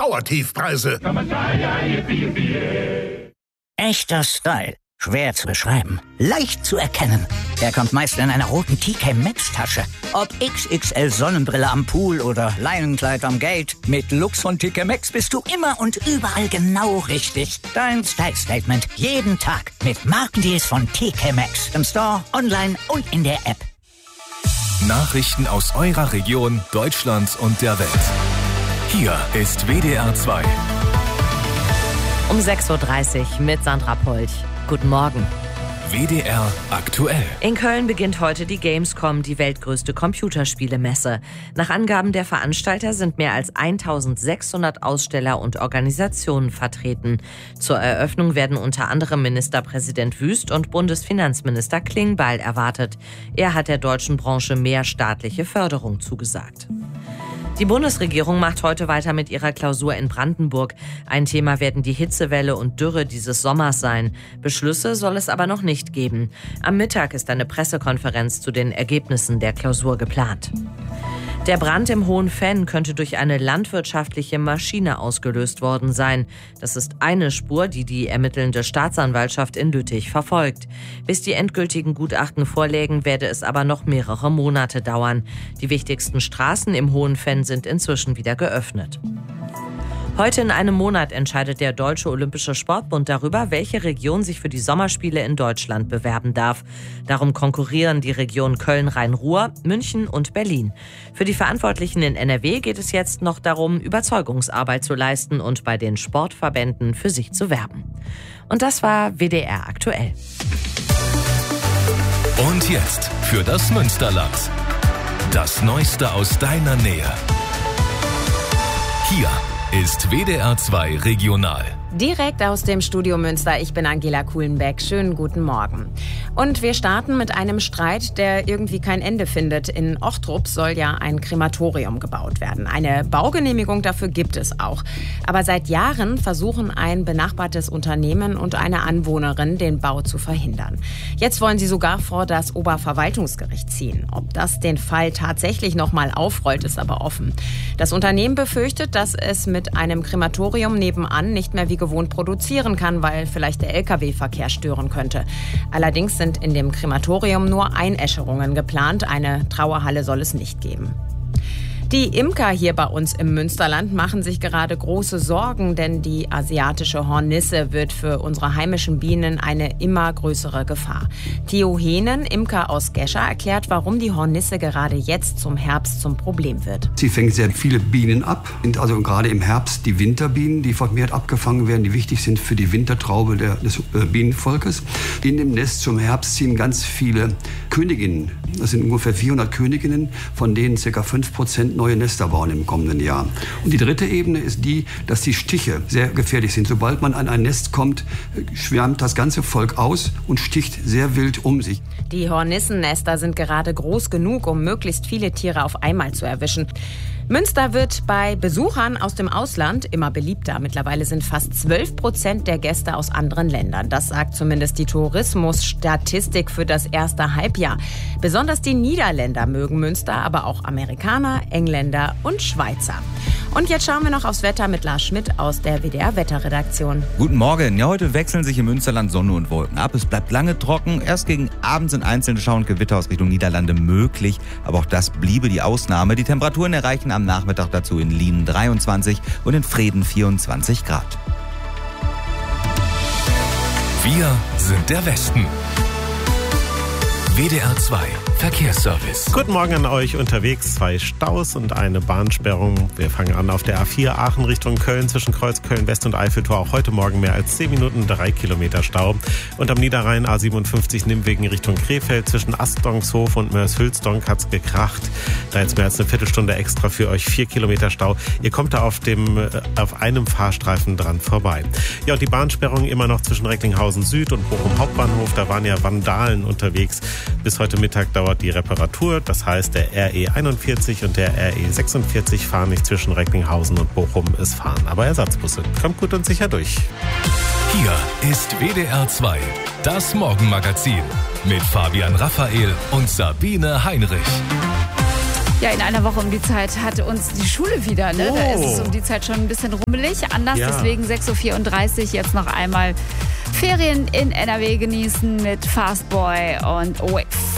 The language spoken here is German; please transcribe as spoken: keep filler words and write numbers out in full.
Dauertiefpreise. Echter Style. Schwer zu beschreiben. Leicht zu erkennen. Er kommt meist in einer roten T K Maxx Tasche. Ob X X L Sonnenbrille am Pool oder Leinenkleid am Gate. Mit Lux von T K Maxx bist du immer und überall genau richtig. Dein Style Statement. Jeden Tag. Mit Markendeals von T K Maxx. Im Store, online und in der App. Nachrichten aus eurer Region, Deutschland und der Welt. Hier ist W D R zwei. Um sechs Uhr dreißig mit Sandra Polch. Guten Morgen. W D R aktuell. In Köln beginnt heute die Gamescom, die weltgrößte Computerspielemesse. Nach Angaben der Veranstalter sind mehr als eintausendsechshundert Aussteller und Organisationen vertreten. Zur Eröffnung werden unter anderem Ministerpräsident Wüst und Bundesfinanzminister Klingbeil erwartet. Er hat der deutschen Branche mehr staatliche Förderung zugesagt. Die Bundesregierung macht heute weiter mit ihrer Klausur in Brandenburg. Ein Thema werden die Hitzewelle und Dürre dieses Sommers sein. Beschlüsse soll es aber noch nicht geben. Am Mittag ist eine Pressekonferenz zu den Ergebnissen der Klausur geplant. Der Brand im Hohen Venn könnte durch eine landwirtschaftliche Maschine ausgelöst worden sein. Das ist eine Spur, die die ermittelnde Staatsanwaltschaft in Lüttich verfolgt. Bis die endgültigen Gutachten vorlägen, werde es aber noch mehrere Monate dauern. Die wichtigsten Straßen im Hohen Venn sind inzwischen wieder geöffnet. Heute in einem Monat entscheidet der Deutsche Olympische Sportbund darüber, welche Region sich für die Sommerspiele in Deutschland bewerben darf. Darum konkurrieren die Regionen Köln-Rhein-Ruhr, München und Berlin. Für die Verantwortlichen in N R W geht es jetzt noch darum, Überzeugungsarbeit zu leisten und bei den Sportverbänden für sich zu werben. Und das war W D R aktuell. Und jetzt für das Münsterland. Das Neueste aus deiner Nähe. Hier ist W D R zwei Regional. Direkt aus dem Studio Münster, ich bin Angela Kuhlenbeck. Schönen guten Morgen. Und wir starten mit einem Streit, der irgendwie kein Ende findet. In Ochtrup soll ja ein Krematorium gebaut werden. Eine Baugenehmigung dafür gibt es auch. Aber seit Jahren versuchen ein benachbartes Unternehmen und eine Anwohnerin, den Bau zu verhindern. Jetzt wollen sie sogar vor das Oberverwaltungsgericht ziehen. Ob das den Fall tatsächlich nochmal aufrollt, ist aber offen. Das Unternehmen befürchtet, dass es mit einem Krematorium nebenan nicht mehr wie gewohnt produzieren kann, weil vielleicht der L K W-Verkehr stören könnte. Allerdings sind in dem Krematorium nur Einäscherungen geplant. Eine Trauerhalle soll es nicht geben. Die Imker hier bei uns im Münsterland machen sich gerade große Sorgen, denn die asiatische Hornisse wird für unsere heimischen Bienen eine immer größere Gefahr. Theo Hehnen, Imker aus Gescher, erklärt, warum die Hornisse gerade jetzt zum Herbst zum Problem wird. Sie fängt sehr viele Bienen ab, sind also gerade im Herbst die Winterbienen, die vermehrt abgefangen werden, die wichtig sind für die Wintertraube der, des äh, Bienenvolkes. In dem Nest zum Herbst ziehen ganz viele Königinnen. Das sind ungefähr vierhundert Königinnen, von denen ca. fünf Prozent neue Nester bauen im kommenden Jahr. Und die dritte Ebene ist die, dass die Stiche sehr gefährlich sind. Sobald man an ein Nest kommt, schwärmt das ganze Volk aus und sticht sehr wild um sich. Die Hornissennester sind gerade groß genug, um möglichst viele Tiere auf einmal zu erwischen. Münster wird bei Besuchern aus dem Ausland immer beliebter. Mittlerweile sind fast zwölf Prozent der Gäste aus anderen Ländern. Das sagt zumindest die Tourismusstatistik für das erste Halbjahr. Besonders die Niederländer mögen Münster, aber auch Amerikaner, Engländer und Schweizer. Und jetzt schauen wir noch aufs Wetter mit Lars Schmidt aus der W D R-Wetterredaktion. Guten Morgen. Ja, heute wechseln sich im Münsterland Sonne und Wolken ab. Es bleibt lange trocken. Erst gegen Abend sind einzelne Schauer und Gewitter aus Richtung Niederlande möglich. Aber auch das bliebe die Ausnahme. Die Temperaturen erreichen am Nachmittag dazu in Lienen dreiundzwanzig und in Vreden vierundzwanzig Grad. Wir sind der Westen. W D R zwei Verkehrsservice. Guten Morgen an euch. Unterwegs zwei Staus und eine Bahnsperrung. Wir fangen an auf der A vier Aachen Richtung Köln zwischen Kreuz Köln-West und Eiffeltor. Auch heute Morgen mehr als zehn Minuten, drei Kilometer Stau. Und am Niederrhein A siebenundfünfzig Nimwegen Richtung Krefeld zwischen Astdongshof und Mörs-Hülsdonk hat's gekracht. Da jetzt mehr als eine Viertelstunde extra für euch, vier Kilometer Stau. Ihr kommt da auf dem auf einem Fahrstreifen dran vorbei. Ja, und die Bahnsperrung immer noch zwischen Recklinghausen Süd und Bochum Hauptbahnhof. Da waren ja Vandalen unterwegs. Bis heute Mittag dauert die Reparatur. Das heißt, der R E einundvierzig und der R E sechsundvierzig fahren nicht zwischen Recklinghausen und Bochum. Es fahren aber Ersatzbusse. Kommt gut und sicher durch. Hier ist W D R zwei, das Morgenmagazin mit Fabian Raphael und Sabine Heinrich. Ja, in einer Woche um die Zeit hat uns die Schule wieder. Ne? Oh. Da ist es um die Zeit schon ein bisschen rummelig. Anders, Ja. deswegen sechs Uhr vierunddreißig jetzt noch einmal Ferien in N R W genießen mit Fastboy und Wave.